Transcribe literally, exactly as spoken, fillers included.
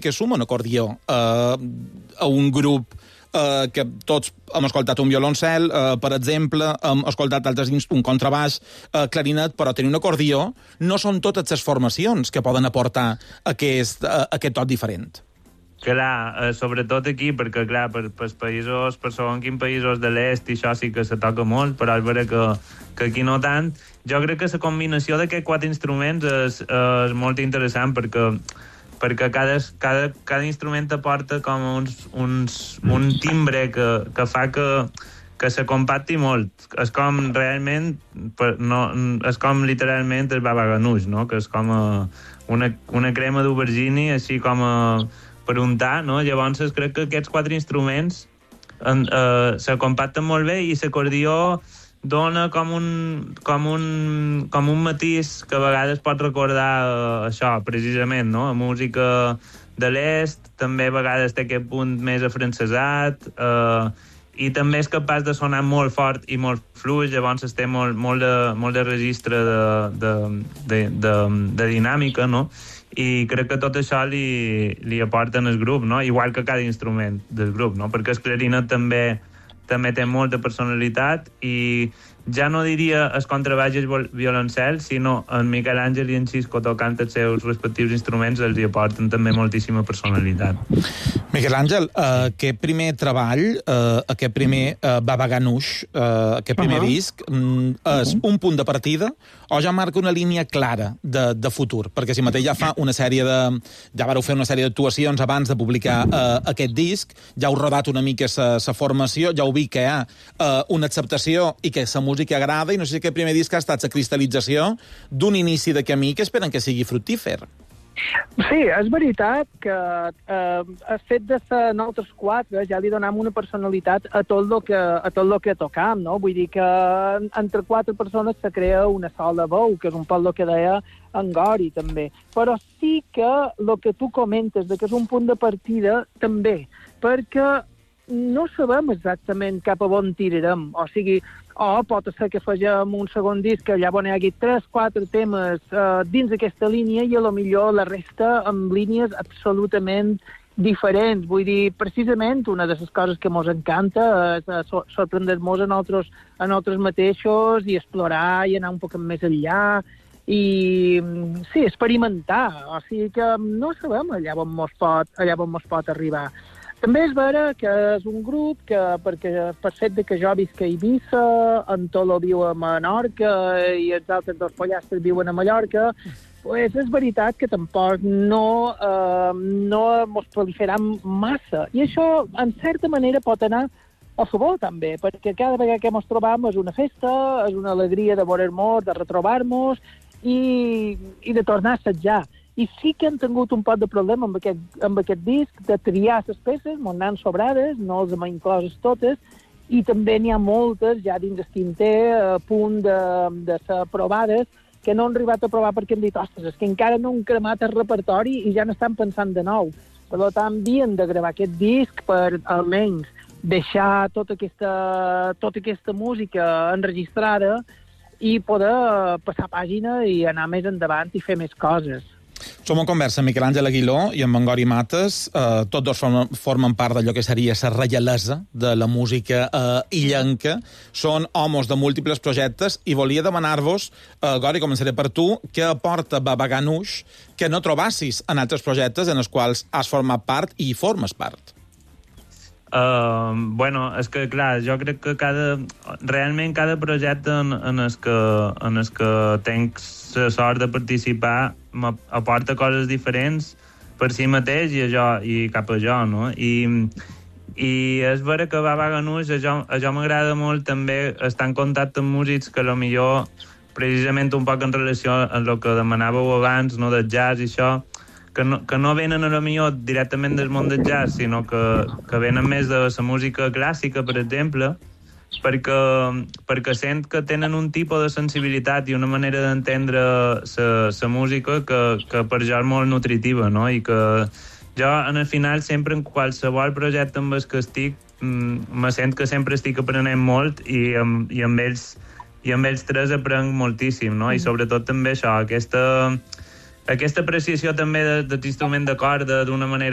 que suma un acordió uh, a un grup uh, que tots hem escoltat un violoncel, uh, per exemple, hem escoltat altres dins un contrabaix, uh, clarinet, però tenir un acordió no són totes les formacions que poden aportar aquest, uh, aquest tot diferent. Clar, eh, sobretot aquí, perquè, clar, per, per països, per segons quins països de l'est, i això sí que se toca molt, però és vera que, que aquí no tant. Jo crec que la combinació d'aquests quatre instruments és, és molt interessant, perquè, perquè cada, cada, cada instrument aporta com uns, uns, un timbre que, que fa que, que se compacti molt. És com realment, no, és com literalment el baba ganoush, no? Que és com una, una crema d'aubergine, així com a per untar, no? Llavors crec que aquests quatre instruments en, eh, se compacten molt bé i l'acordió dona com un, com un, com un matís que a vegades pot recordar eh, això, precisament, no? A música de l'est, també a vegades té aquest punt més afrancesat, eh, i també és capaç de sonar molt fort i molt fluix, llavors té molt, molt, de, molt de registre de, de, de, de, de dinàmica, no? I crec que tot això li, li aporten el grup, no? Igual que cada instrument del grup, no? Perquè el clarinet també, també té molta personalitat i ja no diria el contrabaix i el violoncel, sinó en Miquel Àngel i en Xisco tocant els seus respectius instruments els hi aporten també moltíssima personalitat. Miquel Àngel, uh, aquest primer treball, uh, aquest primer uh, Baba Ganoush, uh, aquest primer uh -huh. disc, um, és uh -huh. un punt de partida o ja marca una línia clara de, de futur? Perquè si mateix ja fa una sèrie de... ja vareu fer una sèrie d'actuacions abans de publicar uh, aquest disc, ja heu rodat una mica la formació, ja heu vist que hi ha uh, una acceptació i que la música agrada, i no sé si aquest primer disc ha estat la cristal·lització d'un inici de camí que esperen que sigui fructífer. Sí, és veritat que eh, el fet de ser nosaltres quatre ja li donem una personalitat a tot el que, a tot lo que tocam, no? Vull dir que entre quatre persones se crea una sola veu, que és un poc el que deia en Gori, també. Però sí que el que tu comentes, de que és un punt de partida, també, perquè no sabem exactament cap a on tirarem. O sigui, o pot ser que fegem un segon disc que allà on hi hagi tres, quatre temes uh, dins d'aquesta línia i a lo millor la resta amb línies absolutament diferents. Vull dir, precisament, una de les coses que mos encanta és uh, sorprendre-nos a nosaltres, a nosaltres mateixos i explorar i anar un poc més enllà i, sí, experimentar. O sigui que no sabem allà on mos pot, allà on mos pot arribar. També és vera que és un grup que, perquè per fet de que jo visc a Eivissa, en Tolo viu a Menorca i els altres dos pollastres viuen a Mallorca, pues és veritat que tampoc no, eh, no mos proliferam massa. I això, en certa manera, pot anar a favor, també, perquè cada vegada que mos trobam és una festa, és una alegria de veure-nos, de retrobar-nos i, i de tornar a assetjar. I sí que han tingut un poc de problema amb aquest, amb aquest disc, de triar les peces, m'ho n'han sobrades, no els hem incloses totes, i també n'hi ha moltes, ja dins el tinter, a punt de, de ser aprovades, que no han arribat a provar perquè han dit, ostres, és que encara no han cremat el repertori i ja n'estan pensant de nou. Per tant, havien de gravar aquest disc per, almenys, deixar tota aquesta, tota aquesta música enregistrada i poder passar pàgina i anar més endavant i fer més coses. Som en conversa amb Miquel Àngel Aguiló i amb en Gori Mates. Uh, tots dos formen, formen part d'allò que seria la reialesa de la música uh, illenca. Són homes de múltiples projectes i volia demanar-vos, uh, Gori, començaré per tu, què aporta Baba Ganoush que no trobassis en altres projectes en els quals has format part i formes part? Uh, bueno, és que, clar, jo crec que cada... realment cada projecte en, en el que, en el que tenc la sort de participar aporta coses diferents per si mateix i, jo, i cap a jo, no? I, i és vera que Baba Ganoush, a jo, a jo m'agrada molt també estar en contacte amb músics que potser precisament un poc en relació amb el que demanàveu abans, no, del jazz i això, que no, que no venen a lo millor directament del món del jazz, sinó que, que venen més de la música clàssica, per exemple, perquè, perquè sent que tenen un tipus de sensibilitat i una manera d'entendre la música que, que per jo és molt nutritiva, no? I que jo, en el final, sempre en qualsevol projecte amb el que estic, me sent que sempre estic aprenent molt i amb, i amb ells i amb ells tres aprenc moltíssim, no? I sobretot també això, aquesta, aquesta apreciació també de, de l'instrument de corda d'una manera